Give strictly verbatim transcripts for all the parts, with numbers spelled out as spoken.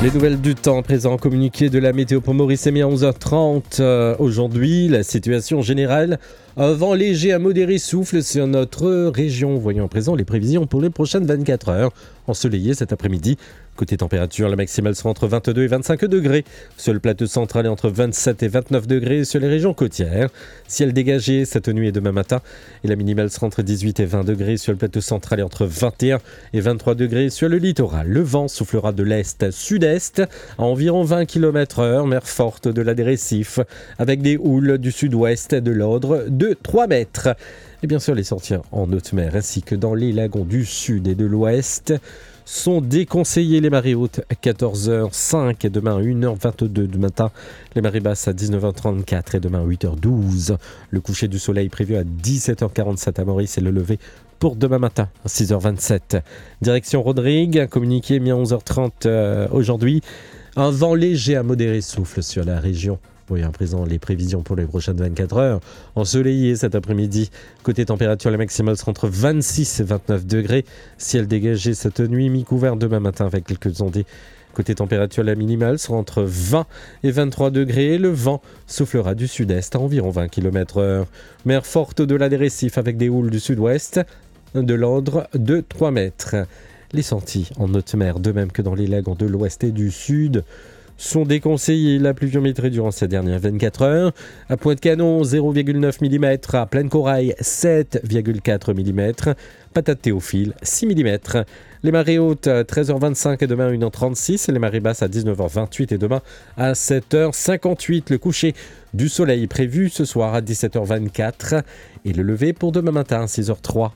Les nouvelles du temps présent communiqué de la météo pour Maurice Aimé à onze heures trente. Euh, aujourd'hui, la situation générale. Un vent léger à modéré souffle sur notre région. Voyons à présent les prévisions pour les prochaines vingt-quatre heures. Ensoleillé cet après-midi. Côté température, la maximale sera entre vingt-deux et vingt-cinq degrés. Sur le plateau central et entre vingt-sept et vingt-neuf degrés sur les régions côtières. Ciel dégagé cette nuit et demain matin. Et la minimale sera entre dix-huit et vingt degrés sur le plateau central et entre vingt et un et vingt-trois degrés sur le littoral. Le vent soufflera de l'est-sud-est à environ vingt kilomètres heure, mer forte de la des récifs, avec des houles du sud-ouest de l'ordre de trois mètres. Et bien sûr, les sorties en haute mer ainsi que dans les lagons du sud et de l'ouest sont déconseillées. Les marées hautes à quatorze heures cinq et demain à une heure vingt-deux du matin. Les marées basses à dix-neuf heures trente-quatre et demain à huit heures douze. Le coucher du soleil prévu à dix-sept heures quarante-sept à Maurice et le lever pour demain matin à six heures vingt-sept. Direction Rodrigue, un communiqué mis à onze heures trente euh, aujourd'hui. Un vent léger à modéré souffle sur la région. Voyons à présent les prévisions pour les prochaines vingt-quatre heures. Ensoleillé cet après-midi. Côté température, la maximale sera entre vingt-six et vingt-neuf degrés. Ciel dégagé cette nuit, mi-couvert demain matin avec quelques ondées. Côté température, la minimale sera entre vingt et vingt-trois degrés. Le vent soufflera du sud-est à environ vingt kilomètres heure. Mer forte au-delà des récifs avec des houles du sud-ouest de l'ordre de trois mètres. Les sorties en haute mer, de même que dans les lagons de l'ouest et du sud, sont déconseillés. La pluviométrie durant ces dernières vingt-quatre heures. À Pointe-Canon, zéro virgule neuf millimètres. À Plaine-Corail, sept virgule quatre millimètres. Patate-Théophile, six millimètres. Les marées hautes, treize heures vingt-cinq et demain à une heure trente-six. Et les marées basses à dix-neuf heures vingt-huit et demain à sept heures cinquante-huit. Le coucher du soleil prévu ce soir à dix-sept heures vingt-quatre. Et le lever pour demain matin à six heures trois.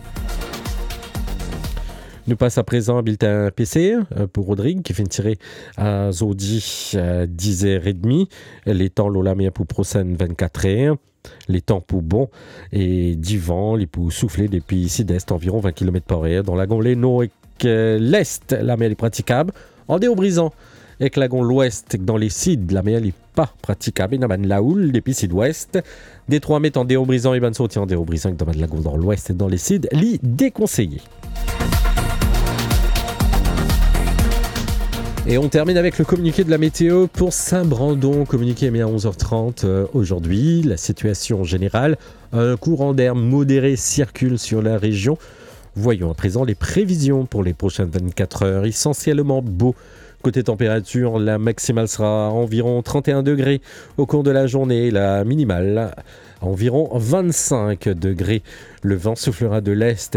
Nous passe à présent un bulletin P C pour Rodrigue qui fait une tirée à Zodi à dix heures trente. Les temps l'Olamia pour prochaine vingt-quatre heures. Les temps pour bon et du vent, les pour souffler depuis sud-est environ vingt kilomètres par heure. Dans lagon Léno et l'est, la mer est praticable. En déobrisant avec lagon l'ouest dans les sides, la mer n'est pas praticable. Et dans la houle depuis sud-ouest. Des trois mètres en déobrisant et ban sorti en déobrisant dans le lagon dans l'ouest et dans les sides, l'y déconseillé. Et on termine avec le communiqué de la météo pour Saint-Brandon. Communiqué émis à onze heures trente euh, aujourd'hui. La situation générale, un courant d'air modéré circule sur la région. Voyons à présent les prévisions pour les prochaines vingt-quatre heures. Essentiellement beau. Côté température, la maximale sera environ trente et un degrés au cours de la journée. La minimale, environ vingt-cinq degrés. Le vent soufflera de l'est